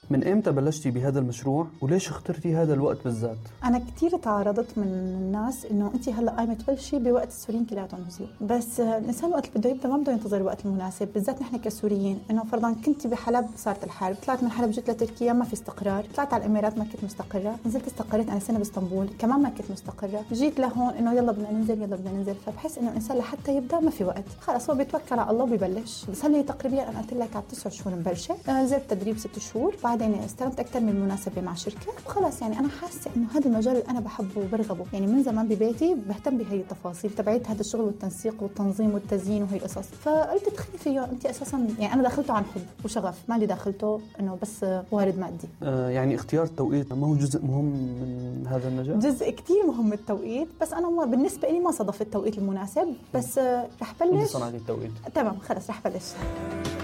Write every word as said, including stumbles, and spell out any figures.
من إمتى بلشتي بهذا المشروع وليش اخترتي هذا الوقت بالذات؟ أنا كتير تعرضت من الناس إنه أنت هلا قايمة تبلشي بوقت السوريين كلياتهم نزلوا، بس الإنسان وقت اللي بده يبدأ ما بده ينتظر الوقت المناسب، بالذات نحن كسوريين. إنه فرضاً كنت بحلب صارت الحرب، طلعت من حلب جيت لتركيا ما في استقرار، طلعت على الإمارات ما كنت مستقرة، نزلت استقريت أنا سنة باسطنبول كمان ما كنت مستقرة، جيت لهون إنه يلا بدنا ننزل يلا بدنا ننزل. فبحس إنه الإنسان لحتى يبدأ ما في وقت، خلاص هو بيتوكل على الله وبيبلش. بس هلي تقريبا أنا قلت لك على تسع شهور مبلشة، نزلت تدريب ست شهور، بعدين استلمت أكثر من مناسبة مع شركة وخلاص. يعني أنا حاسة إنه هذا المجال اللي أنا بحبه وبرغبه، يعني من زمان ببيتي بهتم بهي التفاصيل تبعت هذا الشغل والتنسيق والتنظيم والتزيين وهي قصص. فقلت ادخلي فيه أنت أساسا، يعني أنا دخلته عن حب وشغف، ما لي داخلته إنه بس وارد مادي. آه يعني اختيار التوقيت ما هو جزء مهم من هذا المجال؟ جزء كتير مهم التوقيت، بس أنا بالنسبة لي ما صادف التوقيت المناسب، بس رح بلش. صنعتي التوقيت؟ تمام خلص رح بلش.